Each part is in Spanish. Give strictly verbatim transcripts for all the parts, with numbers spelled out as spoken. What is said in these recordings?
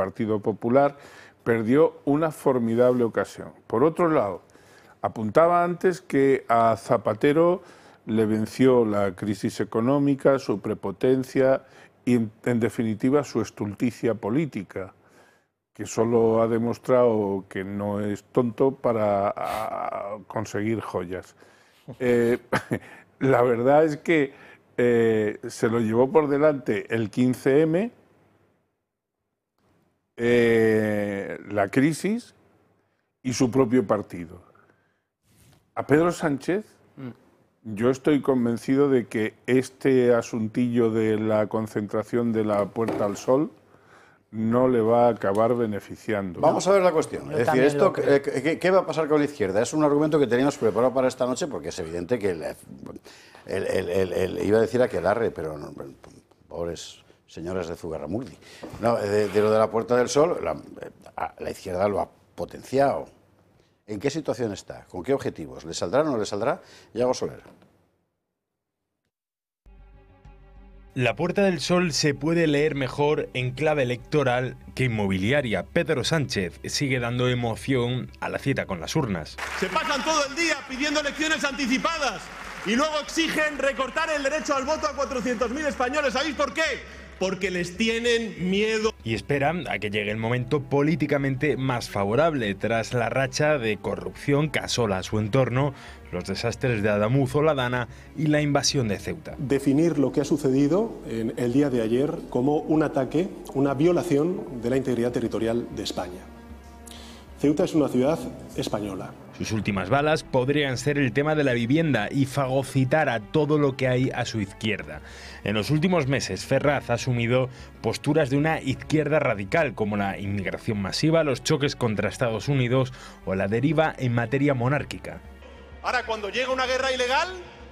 Partido Popular, perdió una formidable ocasión. Por otro lado, apuntaba antes que a Zapatero le venció la crisis económica, su prepotencia y, en, en definitiva, su estulticia política, que solo ha demostrado que no es tonto para a, conseguir joyas. Eh, la verdad es que eh, se lo llevó por delante el quince eme, eh, la crisis y su propio partido. A Pedro Sánchez, mm. yo estoy convencido de que este asuntillo de la concentración de la Puerta al Sol no le va a acabar beneficiando. Vamos a ver la cuestión. Yo es decir, esto, eh, ¿qué, ¿qué va a pasar con la izquierda? Es un argumento que teníamos preparado para esta noche porque es evidente que el, el, el, el, el, iba a decir aquelarre, pero no, pobres señores de Zugarramurdi. No, de, de lo de la Puerta del Sol, la, la izquierda lo ha potenciado. ¿En qué situación está? ¿Con qué objetivos? ¿Le saldrá o no le saldrá? Iago Soler. La Puerta del Sol se puede leer mejor en clave electoral que inmobiliaria. Pedro Sánchez sigue dando emoción a la cita con las urnas. Se pasan todo el día pidiendo elecciones anticipadas y luego exigen recortar el derecho al voto a cuatrocientos mil españoles. ¿Sabéis por qué? Porque les tienen miedo. Y esperan a que llegue el momento políticamente más favorable tras la racha de corrupción que asola a su entorno, los desastres de Adamuz o La Dana y la invasión de Ceuta. Definir lo que ha sucedido en el día de ayer como un ataque, una violación de la integridad territorial de España. Ceuta es una ciudad española. Sus últimas balas podrían ser el tema de la vivienda y fagocitar a todo lo que hay a su izquierda. En los últimos meses, Ferraz ha asumido posturas de una izquierda radical, como la inmigración masiva, los choques contra Estados Unidos o la deriva en materia monárquica. Ahora, cuando llega una guerra ilegal,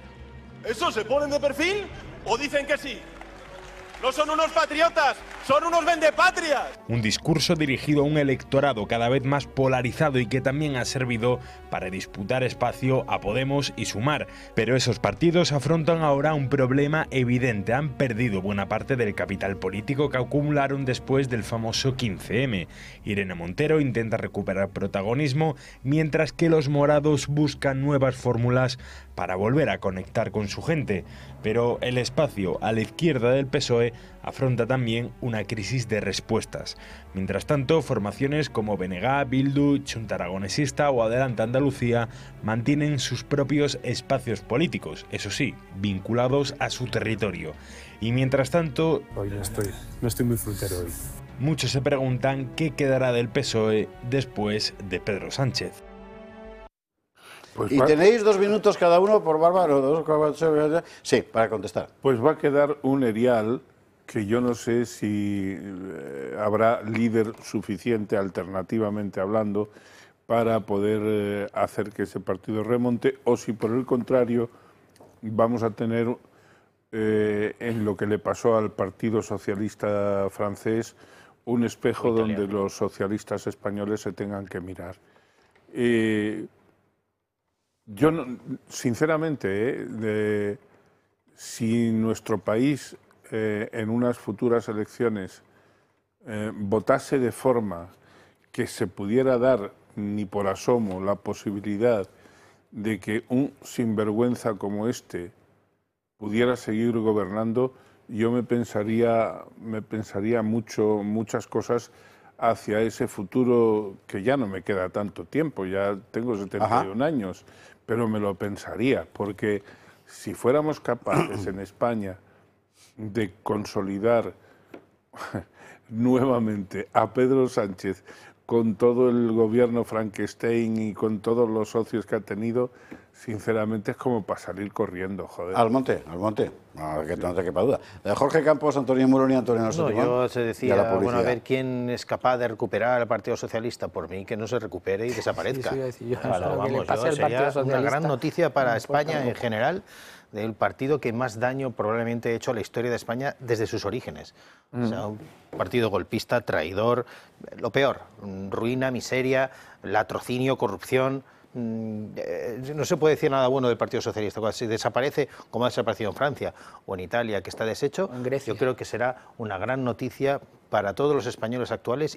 ¿eso se ponen de perfil o dicen que sí? No son unos patriotas, son unos vendepatrias. Un discurso dirigido a un electorado cada vez más polarizado y que también ha servido para disputar espacio a Podemos y Sumar. Pero esos partidos afrontan ahora un problema evidente. Han perdido buena parte del capital político que acumularon después del famoso quince eme. Irene Montero intenta recuperar protagonismo, mientras que los morados buscan nuevas fórmulas para volver a conectar con su gente. Pero el espacio a la izquierda del P S O E afronta también una crisis de respuestas. Mientras tanto, formaciones como B N G, Bildu, Junta Aragonesista o Adelante Andalucía mantienen sus propios espacios políticos, eso sí, vinculados a su territorio. Y mientras tanto... Hoy no estoy, no estoy muy frutero hoy. Muchos se preguntan qué quedará del P S O E después de Pedro Sánchez. Pues y va... tenéis dos minutos cada uno por Bárbaro, dos, sí, para contestar. Pues va a quedar un erial que yo no sé si eh, habrá líder suficiente, alternativamente hablando, para poder eh, hacer que ese partido remonte, o si por el contrario vamos a tener, eh, en lo que le pasó al Partido Socialista francés, un espejo donde los socialistas españoles se tengan que mirar. Eh, Yo, no, sinceramente, eh, de, si nuestro país eh, en unas futuras elecciones eh, votase de forma que se pudiera dar ni por asomo la posibilidad de que un sinvergüenza como este pudiera seguir gobernando, yo me pensaría, me pensaría mucho, muchas cosas hacia ese futuro, que ya no me queda tanto tiempo, ya tengo setenta y un Ajá. años, pero me lo pensaría, porque si fuéramos capaces en España de consolidar nuevamente a Pedro Sánchez con todo el gobierno Frankenstein y con todos los socios que ha tenido, sinceramente es como para salir corriendo, joder. Al monte, al monte, no, que no te quepa duda. Jorge Campos, Antonio Murón y Antonio Nosotros. No, yo se decía, bueno, a ver quién es capaz de recuperar al Partido Socialista. Por mí, que no se recupere y desaparezca. Sí, sí, yo, bueno, vamos, yo, sería una gran noticia para España en general, del partido que más daño probablemente ha hecho a la historia de España desde sus orígenes. Mm. O sea, un partido golpista, traidor, lo peor, ruina, miseria, latrocinio, corrupción. No se puede decir nada bueno del Partido Socialista. Cuando se desaparece, como ha desaparecido en Francia o en Italia, que está deshecho, yo creo que será una gran noticia para todos los españoles actuales